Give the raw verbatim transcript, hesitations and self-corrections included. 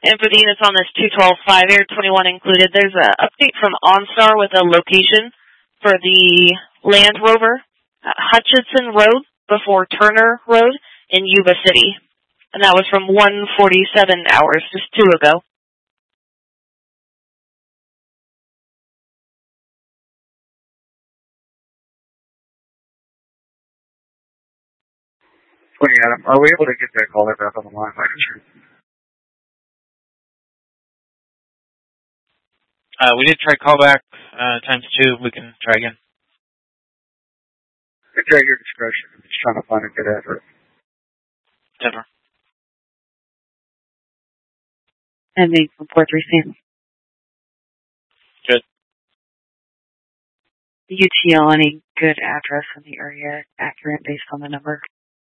And for the units on this two twelve five Air twenty-one included, there's an update from OnStar with a location for the Land Rover at Hutchinson Road before Turner Road in Yuba City. And that was from one forty-seven hours, just two ago. twenty Adam, are we able to get that caller back on the line by chance? Uh, we did try callback uh, times two. We can try again. It's at your discretion. I'm just trying to find a good address. Denver. And the four three Sam. Good. U T L, any good address in the area accurate based on the number?